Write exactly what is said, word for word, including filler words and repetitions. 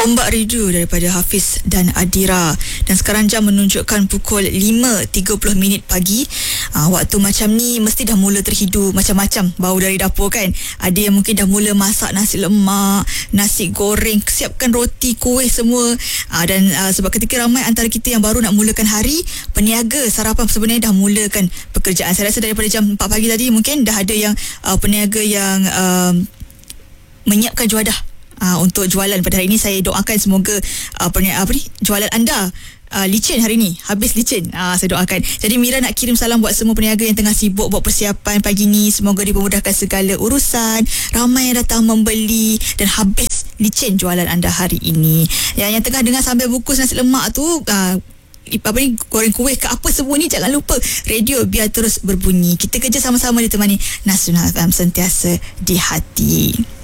Ombak Rindu daripada Hafiz dan Adira. Dan sekarang jam menunjukkan pukul lima tiga puluh minit pagi. Aa, waktu macam ni mesti dah mula terhidu macam-macam bau dari dapur kan. Ada yang mungkin dah mula masak nasi lemak, nasi goreng, siapkan roti, kuih semua. Aa, dan aa, sebab ketika ramai antara kita yang baru nak mulakan hari, peniaga sarapan sebenarnya dah mulakan pekerjaan. Saya rasa daripada jam empat pagi tadi mungkin dah ada yang aa, peniaga yang aa, menyiapkan juadah Uh, untuk jualan pada hari ini. Saya doakan semoga uh, pernia- apa ni jualan anda uh, licin hari ni, habis licin. uh, Saya doakan. Jadi Mira nak kirim salam buat semua peniaga yang tengah sibuk buat persiapan pagi ni. Semoga dipermudahkan segala urusan, ramai yang datang membeli dan habis licin jualan anda hari ini. Yang, yang tengah dengar sambil bungkus nasi lemak tu, uh, apa ni, goreng kuih ke apa semua ni, jangan lupa radio biar terus berbunyi. Kita kerja sama-sama ditemani Nasional F M, sentiasa di hati.